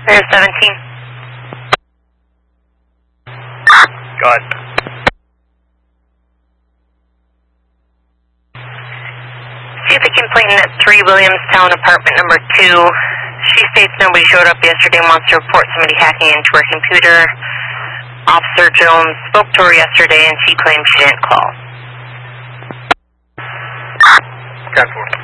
There's 17. Go ahead. See if the complainant at 3 Williamstown, apartment number 2. She states nobody showed up yesterday and wants to report somebody hacking into her computer. Officer Jones spoke to her yesterday and she claimed she didn't call. 10-4.